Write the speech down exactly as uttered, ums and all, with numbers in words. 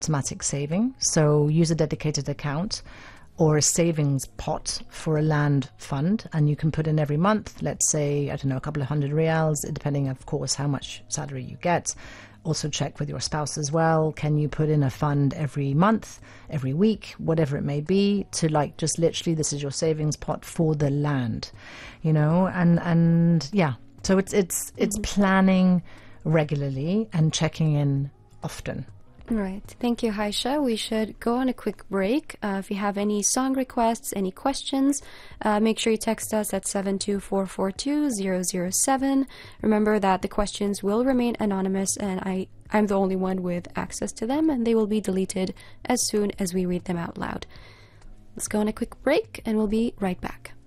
automatic saving. So use a dedicated account or a savings pot for a land fund, and you can put in every month, let's say, I don't know, a couple of hundred reals, depending, of course, how much salary you get. Also check with your spouse as well. Can you put in a fund every month, every week, whatever it may be, to like just literally, this is your savings pot for the land, you know, and, and yeah. So it's, it's, it's mm-hmm. planning regularly and checking in often. Right. Thank you, Haisha. We should go on a quick break. Uh, if you have any song requests, any questions, uh, make sure you text us at seven two four four two zero zero seven. Remember that the questions will remain anonymous, and I, I'm the only one with access to them, and they will be deleted as soon as we read them out loud. Let's go on a quick break, and we'll be right back.